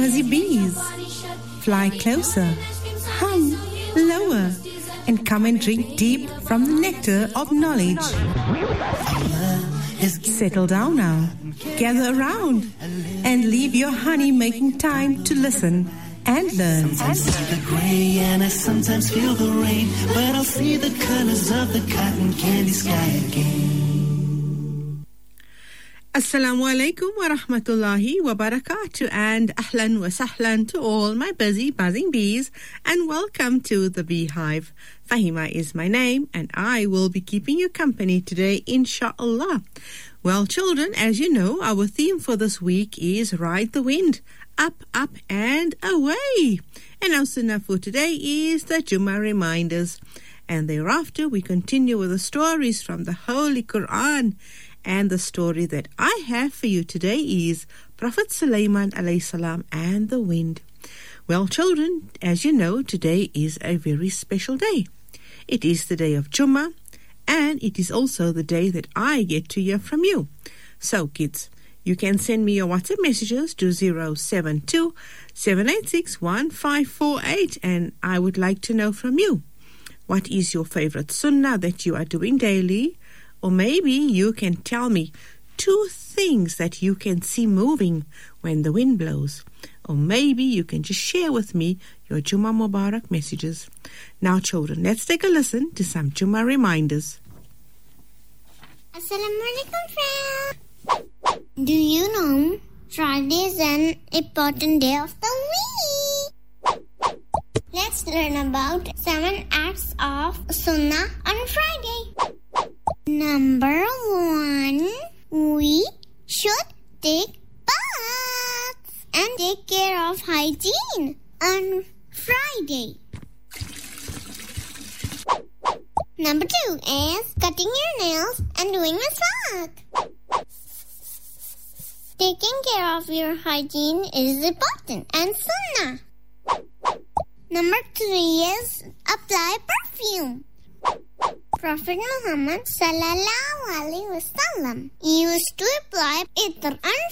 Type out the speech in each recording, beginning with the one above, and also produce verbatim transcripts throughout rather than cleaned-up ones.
Fuzzy bees, fly closer, hum lower, and come and drink deep from the nectar of knowledge. Settle down now, gather around, and leave your honey-making time to listen and learn. Sometimes I see the gray and I sometimes feel the rain, but I'll see the colors of the cotton candy sky again. Assalamu alaikum wa rahmatullahi wa barakatuh, and ahlan wa sahlan to all my busy buzzing bees, and welcome to the Beehive. Fahima is my name, and I will be keeping you company today, inshallah. Well, children, as you know, our theme for this week is Ride the Wind, up, up, and away. And our sunnah for today is the Jummah reminders. And thereafter, we continue with the stories from the Holy Quran. And the story that I have for you today is Prophet Sulaiman alayhi salam and the wind. Well, children, as you know, today is a very special day. It is the day of Jummah, and it is also the day that I get to hear from you. So, kids, you can send me your WhatsApp messages to zero seven two, seven eight six, one five four eight, and I would like to know from you. What is your favorite sunnah that you are doing daily? Or maybe you can tell me two things that you can see moving when the wind blows. Or maybe you can just share with me your Jummah Mubarak messages. Now, children, let's take a listen to some Jummah reminders. Assalamu alaikum, friends. Do you know Friday is an important day of the week? Let's learn about seven acts of Sunnah on Friday. Number one, we should take baths and take care of hygiene on Friday. Number two is cutting your nails and doing miswak. Taking care of your hygiene is important and sunnah. Number three is apply perfume. Prophet Muhammad sallallahu alaihi wasallam used to apply itr on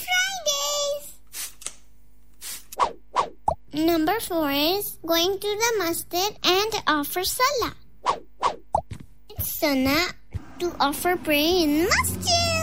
Fridays. Number four is going to the masjid and offer salah. It's sunnah to offer prayer in masjid.